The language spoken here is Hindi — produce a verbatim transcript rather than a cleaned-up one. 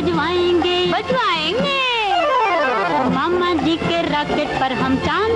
बजवाएंगे बजवाएंगे। मामा जी के रॉकेट पर हम चांद